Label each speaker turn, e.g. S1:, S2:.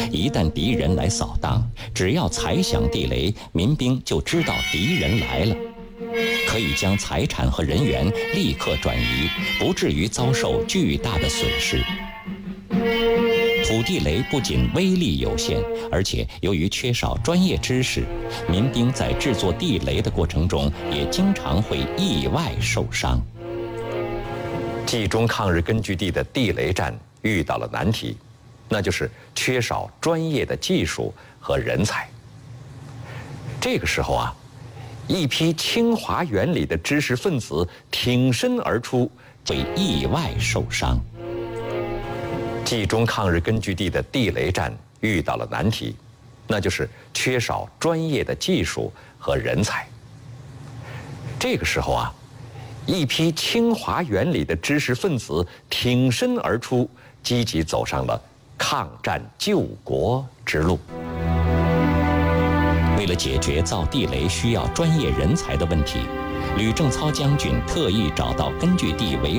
S1: 一旦敌人来扫荡，只要踩响地雷，民兵就知道敌人来了，可以将财产和人员立刻转移，不至于遭受巨大的损失。土地雷不仅威力有限，而且由于缺少专业知识，民兵在制作地雷的过程中也经常会意外受伤。冀中抗日根据地的地雷战遇到了难题，那就是缺少专业的技术和人才。这个时候啊，一批清华园里的知识分子挺身而出，会意外受伤。冀中抗日根据地的地雷战遇到了难题，那就是缺少专业的技术和人才。这个时候啊，一批清华园里的知识分子挺身而出，积极走上了抗战救国之路。为了解决造地雷需要专业人才的问题，吕正操将军特意找到根据地为